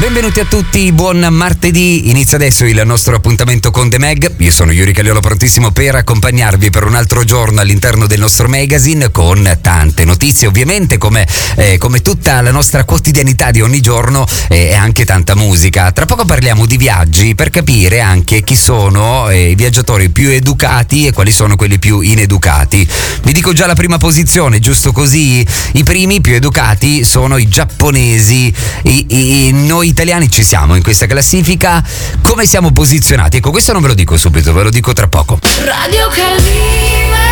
Benvenuti a tutti, buon martedì. Inizia adesso il nostro appuntamento con The Mag. Io sono Yuri Cagliolo, prontissimo per accompagnarvi per un altro giorno all'interno del nostro magazine con tante notizie, ovviamente come tutta la nostra quotidianità di ogni giorno, e anche tanta musica. Tra poco parliamo di viaggi per capire anche chi sono i viaggiatori più educati e quali sono quelli più ineducati. Vi dico già la prima posizione, giusto così. I primi più educati sono i giapponesi. Noi italiani ci siamo in questa classifica. Come siamo posizionati? Ecco, questo non ve lo dico subito, ve lo dico tra poco. Radio Calima.